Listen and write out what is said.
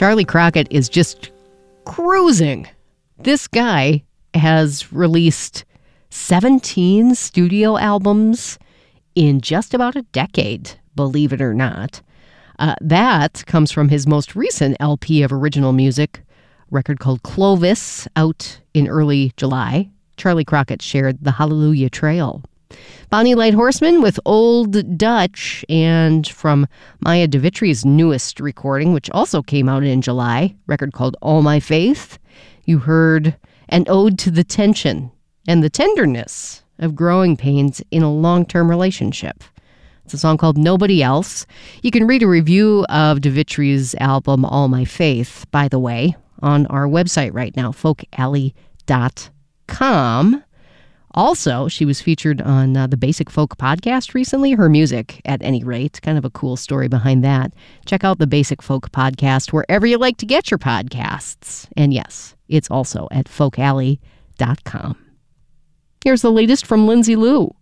Charlie Crockett is just cruising. This guy has released 17 studio albums in just about a decade, believe it or not. That comes from his most recent LP of original music, a record called Clovis, out in early July. Charlie Crockett shared The Hallelujah Trail. Bonnie Light Horseman with Old Dutch, and from Maya DeVitri's newest recording, which also came out in July, a record called All My Faith, you heard An Ode to the Tension and the Tenderness of Growing Pains in a Long-Term Relationship. It's a song called Nobody Else. You can read a review of DeVitri's album All My Faith, by the way, on our website right now, folkalley.com. Also, she was featured on the Basic Folk podcast recently. Her music, at any rate, kind of a cool story behind that. Check out the Basic Folk podcast wherever you like to get your podcasts. And yes, it's also at folkalley.com. Here's the latest from Lindsay Lou.